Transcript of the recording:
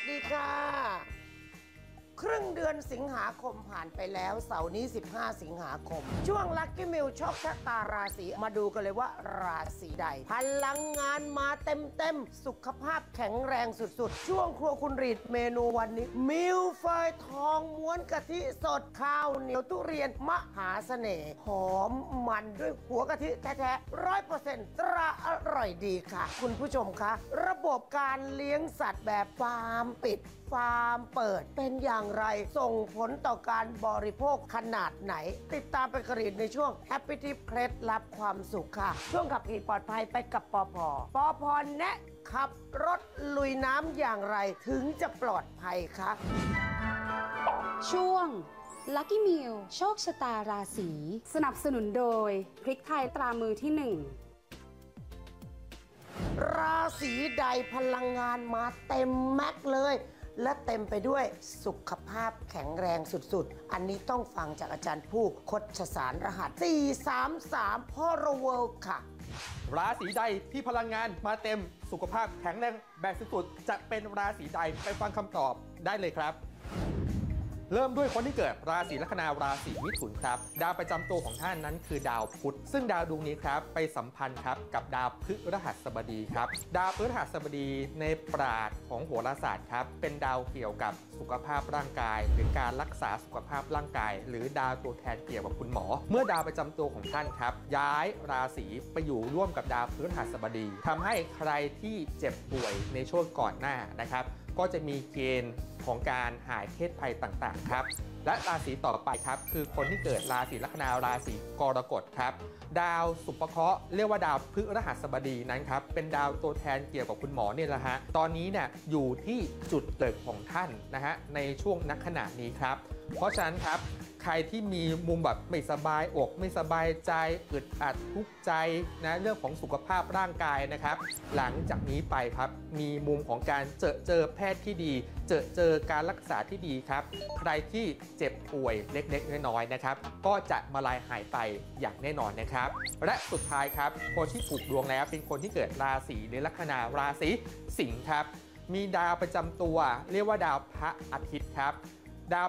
ดีค่ะครึ่งเดือนสิงหาคมผ่านไปแล้วเสาร์นี้15สิงหาคมช่วงลัคกี้มิลโชคชะตาราศีมาดูกันเลยว่าราศีใดพลังงานมาเต็มสุขภาพแข็งแรงสุดๆช่วงครัวคุณรีดเมนูวันนี้มิลเฟยทองม้วนกะทิสดข้าวเหนียวทุเรียนมหาเสน่ห์หอมมันด้วยหัวกะทิแท้ๆ100%ตราอร่อยดีค่ะคุณผู้ชมคะระบบการเลี้ยงสัตว์แบบฟาร์มปิดฟาร์มเปิดเป็นอย่างไรส่งผลต่อการบริโภคขนาดไหนติดตามไปกรีดในช่วง Happy Tip เคล็ดลับความสุขค่ะช่วงขับขี่ปลอดภัยไปกับปพแนะขับรถลุยน้ำอย่างไรถึงจะปลอดภัยคะช่วง Lucky Meal โชคชะตาราศีสนับสนุนโดยพริกไทยตรามือที่1 ราศีใดพลังงานมาเต็มแม็กเลยและเต็มไปด้วยสุขภาพแข็งแรงสุดๆอันนี้ต้องฟังจากอาจารย์ผู้คชสารรหัส433พ่อโรเวิลด์ค่ะราศีใดที่พลังงานมาเต็มสุขภาพแข็งแรงแบบสุดๆจะเป็นราศีใดไปฟังคำตอบได้เลยครับเริ่มด้วยคนที่เกิดราศีลัคนาราศีมิถุนครับดาวประจำตัวของท่านนั้นคือดาวพุธซึ่งดาวดวงนี้ครับไปสัมพันธ์ครับกับดาวพฤหัสบดีครับดาวพฤหัสบดีในปราชญ์ของโหราศาสตร์ครับเป็นดาวเกี่ยวกับสุขภาพร่างกายหรือการรักษาสุขภาพร่างกายหรือดาวตัวแทนเกี่ยวกับคุณหมอเมื่อดาวประจำตัวของท่านครับย้ายราศีไปอยู่ร่วมกับดาวพฤหัสบดีทำให้ใครที่เจ็บป่วยในช่วงก่อนหน้านะครับก็จะมีเกณฑ์ของการหายเพศภัยต่างๆครับและราศีต่อไปครับคือคนที่เกิดราศีลัคนาราศีกรกฎครับดาวสุภเคราะห์เรียกว่าดาวพฤหัสบดีนั้นครับเป็นดาวตัวแทนเกี่ยวกับคุณหมอเนี่ยแหละฮะตอนนี้เนี่ยอยู่ที่จุดเกิดของท่านนะฮะในช่วงณขณะนี้ครับเพราะฉะนั้นครับใครที่มีมุมแบบไม่สบายอกไม่สบายใจอึดอัดทุกข์ใจนะเรื่องของสุขภาพร่างกายนะครับหลังจากนี้ไปครับมีมุมของการเจอแพทย์ที่ดีเจอการรักษาที่ดีครับใครที่เจ็บป่วยเล็กๆน้อยๆนะครับก็จะมาลายหายไปอย่างแน่นอนนะครับและสุดท้ายครับคนที่ผูกดวงแล้วเป็นคนที่เกิดราศีหรือลัคนาราศีสิงห์ครับมีดาวประจำตัวเรียกว่าดาวพระอาทิตย์ครับ